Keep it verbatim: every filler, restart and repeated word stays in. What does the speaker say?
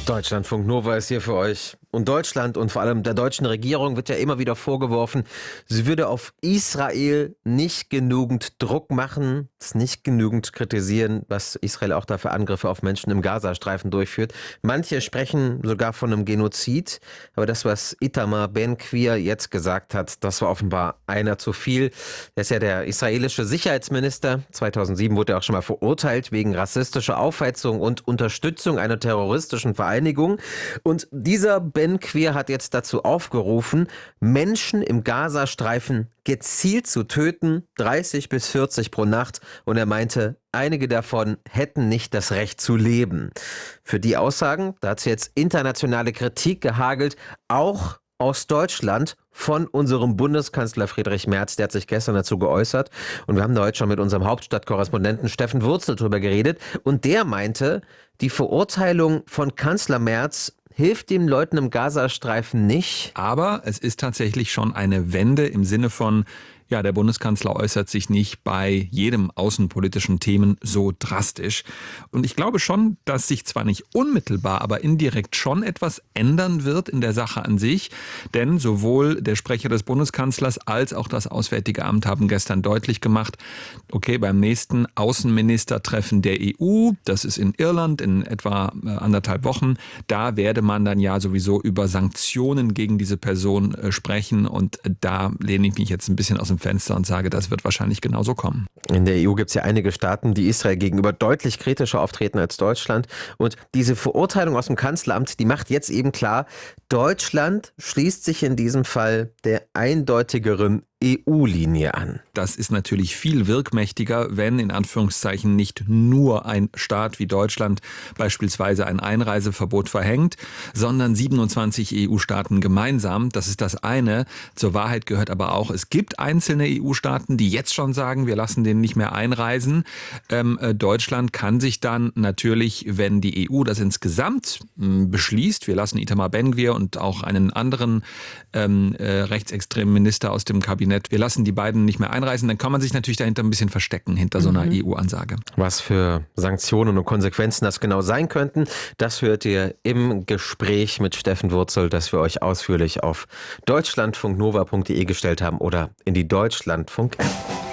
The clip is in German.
Deutschlandfunk Nova ist hier für euch. Und Deutschland und vor allem der deutschen Regierung wird ja immer wieder vorgeworfen, sie würde auf Israel nicht genügend Druck machen, es nicht genügend kritisieren, was Israel auch da für Angriffe auf Menschen im Gazastreifen durchführt. Manche sprechen sogar von einem Genozid, aber das, was Itamar Ben-Gvir jetzt gesagt hat, das war offenbar einer zu viel. Er ist ja der israelische Sicherheitsminister. zweitausendsieben wurde er auch schon mal verurteilt wegen rassistischer Aufheizung und Unterstützung einer terroristischen Vereinigung. Und dieser Ben-Gvir hat jetzt dazu aufgerufen, Menschen im Gazastreifen gezielt zu töten, dreißig bis vierzig pro Nacht. Und er meinte, einige davon hätten nicht das Recht zu leben. Für die Aussagen, da hat es jetzt internationale Kritik gehagelt, auch aus Deutschland von unserem Bundeskanzler Friedrich Merz. Der hat sich gestern dazu geäußert. Und wir haben da heute schon mit unserem Hauptstadtkorrespondenten Steffen Wurzel drüber geredet. Und der meinte, die Verurteilung von Kanzler Merz hilft den Leuten im Gazastreifen nicht. Aber es ist tatsächlich schon eine Wende im Sinne von, ja, der Bundeskanzler äußert sich nicht bei jedem außenpolitischen Themen so drastisch. Und ich glaube schon, dass sich zwar nicht unmittelbar, aber indirekt schon etwas ändern wird in der Sache an sich. Denn sowohl der Sprecher des Bundeskanzlers als auch das Auswärtige Amt haben gestern deutlich gemacht, okay, beim nächsten Außenministertreffen der E U, das ist in Irland in etwa anderthalb Wochen, da werde man dann ja sowieso über Sanktionen gegen diese Person sprechen. Und da lehne ich mich jetzt ein bisschen aus dem Fenster und sage, das wird wahrscheinlich genauso kommen. In der E U gibt es ja einige Staaten, die Israel gegenüber deutlich kritischer auftreten als Deutschland. Und diese Verurteilung aus dem Kanzleramt, die macht jetzt eben klar, Deutschland schließt sich in diesem Fall der eindeutigeren E U-Linie an. Das ist natürlich viel wirkmächtiger, wenn in Anführungszeichen nicht nur ein Staat wie Deutschland beispielsweise ein Einreiseverbot verhängt, sondern siebenundzwanzig E U-Staaten gemeinsam. Das ist das eine. Zur Wahrheit gehört aber auch, es gibt einzelne E U-Staaten, die jetzt schon sagen, wir lassen den nicht mehr einreisen. Ähm, äh, Deutschland kann sich dann natürlich, wenn die E U das insgesamt mh, beschließt, wir lassen Itamar Ben-Gvir und auch einen anderen ähm, äh, rechtsextremen Minister aus dem Kabinett, wir lassen die beiden nicht mehr einreisen, dann kann man sich natürlich dahinter ein bisschen verstecken, hinter so einer mhm. E U-Ansage. Was für Sanktionen und Konsequenzen das genau sein könnten, das hört ihr im Gespräch mit Steffen Wurzel, das wir euch ausführlich auf deutschlandfunknova punkt de gestellt haben oder in die Deutschlandfunk-App.